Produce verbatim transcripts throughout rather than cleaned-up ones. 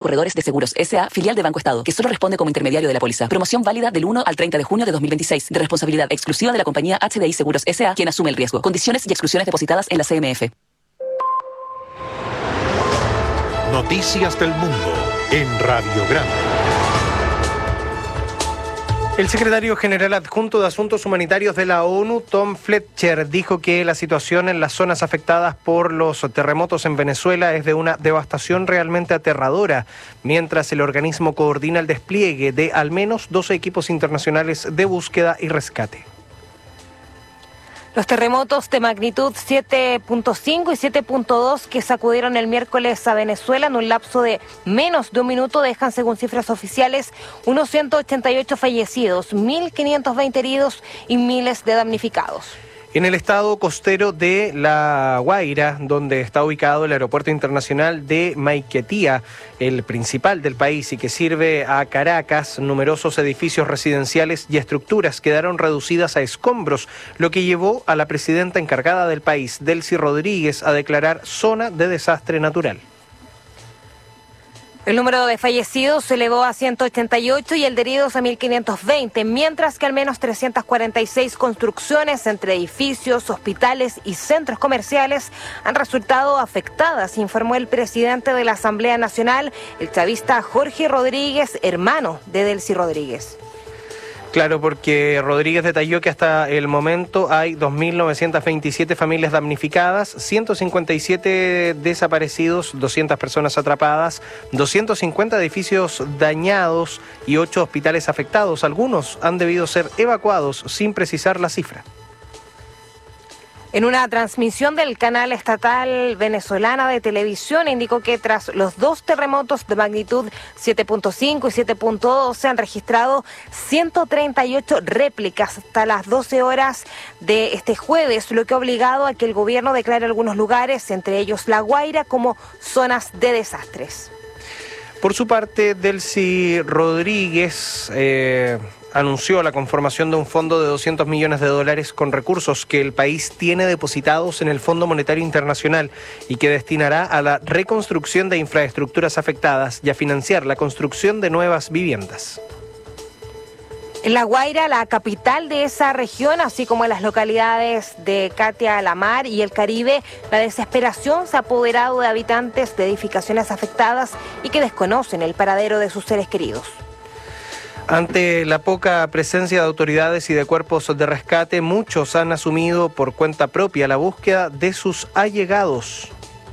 Corredores de Seguros S A, filial de Banco Estado, que solo responde como intermediario de la póliza. Promoción válida del uno al treinta de junio de dos mil veintiséis, de responsabilidad exclusiva de la compañía H D I Seguros S A, quien asume el riesgo. Condiciones y exclusiones depositadas en la C M F. Noticias del Mundo en Radio Grande. El secretario general adjunto de Asuntos Humanitarios de la ONU, Tom Fletcher, dijo que la situación en las zonas afectadas por los terremotos en Venezuela es de una devastación realmente aterradora, mientras el organismo coordina el despliegue de al menos doce equipos internacionales de búsqueda y rescate. Los terremotos de magnitud siete punto cinco y siete punto dos que sacudieron el miércoles a Venezuela en un lapso de menos de un minuto dejan, según cifras oficiales, unos ciento ochenta y ocho fallecidos, mil quinientos veinte heridos y miles de damnificados. En el estado costero de La Guaira, donde está ubicado el aeropuerto internacional de Maiquetía, el principal del país y que sirve a Caracas, numerosos edificios residenciales y estructuras quedaron reducidas a escombros, lo que llevó a la presidenta encargada del país, Delcy Rodríguez, a declarar zona de desastre natural. El número de fallecidos se elevó a ciento ochenta y ocho y el de heridos a mil quinientos veinte, mientras que al menos trescientas cuarenta y seis construcciones entre edificios, hospitales y centros comerciales han resultado afectadas, informó el presidente de la Asamblea Nacional, el chavista Jorge Rodríguez, hermano de Delcy Rodríguez. Claro, porque Rodríguez detalló que hasta el momento hay dos mil novecientas veintisiete familias damnificadas, ciento cincuenta y siete desaparecidos, doscientas personas atrapadas, doscientos cincuenta edificios dañados y ocho hospitales afectados. Algunos han debido ser evacuados sin precisar la cifra. En una transmisión del canal estatal venezolana de televisión indicó que tras los dos terremotos de magnitud siete punto cinco y siete punto dos se han registrado ciento treinta y ocho réplicas hasta las doce horas de este jueves, lo que ha obligado a que el gobierno declare algunos lugares, entre ellos La Guaira, como zonas de desastres. Por su parte, Delcy Rodríguez eh, anunció la conformación de un fondo de doscientos millones de dólares con recursos que el país tiene depositados en el Fondo Monetario Internacional y que destinará a la reconstrucción de infraestructuras afectadas y a financiar la construcción de nuevas viviendas. En La Guaira, la capital de esa región, así como en las localidades de Catia, La Mar y el Caribe, la desesperación se ha apoderado de habitantes de edificaciones afectadas y que desconocen el paradero de sus seres queridos. Ante la poca presencia de autoridades y de cuerpos de rescate, muchos han asumido por cuenta propia la búsqueda de sus allegados.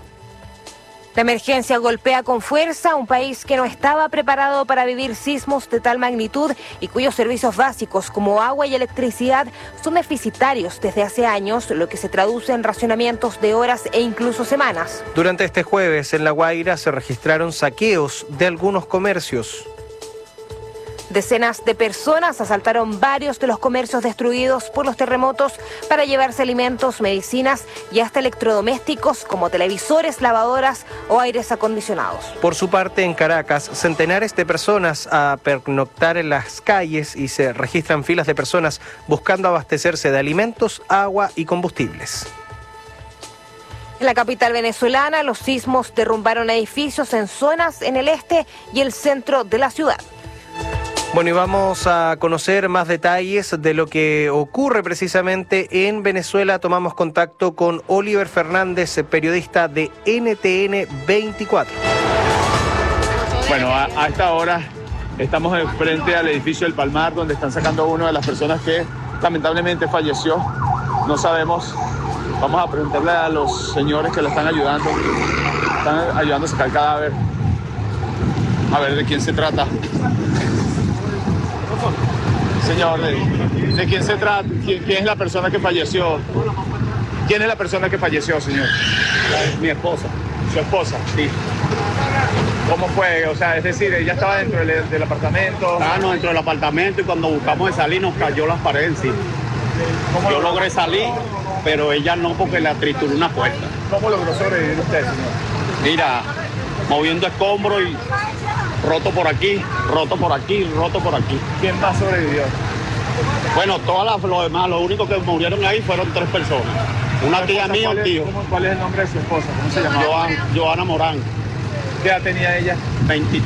La emergencia golpea con fuerza a un país que no estaba preparado para vivir sismos de tal magnitud y cuyos servicios básicos como agua y electricidad son deficitarios desde hace años, lo que se traduce en racionamientos de horas e incluso semanas. Durante este jueves en La Guaira se registraron saqueos de algunos comercios. Decenas de personas asaltaron varios de los comercios destruidos por los terremotos para llevarse alimentos, medicinas y hasta electrodomésticos como televisores, lavadoras o aires acondicionados. Por su parte, en Caracas, centenares de personas a pernoctar en las calles y se registran filas de personas buscando abastecerse de alimentos, agua y combustibles. En la capital venezolana, los sismos derrumbaron edificios en zonas en el este y el centro de la ciudad. Bueno, y vamos a conocer más detalles de lo que ocurre precisamente en Venezuela. Tomamos contacto con Oliver Fernández, periodista de N T N veinticuatro. Bueno, a, a esta hora estamos frente al edificio del Palmar, donde están sacando a una de las personas que lamentablemente falleció. No sabemos, vamos a preguntarle a los señores que lo están ayudando. Están ayudando a sacar el cadáver. A ver de quién se trata. Señor, ¿de, de quién se trata? ¿Quién, ¿Quién es la persona que falleció? ¿Quién es la persona que falleció, señor? Mi esposa. ¿Su esposa? Sí. ¿Cómo fue? O sea, es decir, ella estaba dentro del, del apartamento. Estábamos dentro del apartamento y cuando buscamos de salir nos cayó las paredes encima. Yo logré salir, pero ella no, porque la trituró una puerta. ¿Cómo logró sobrevivir usted, señor? Mira, moviendo escombros y roto por aquí, roto por aquí, roto por aquí. ¿Quién más sobrevivió? Bueno, todas las, los demás, los únicos que murieron ahí fueron tres personas. Una tía mía y un tío. ¿Cuál es el nombre de su esposa? ¿Cómo se llamaba? Joana Morán. ¿Qué edad tenía ella? veintitrés.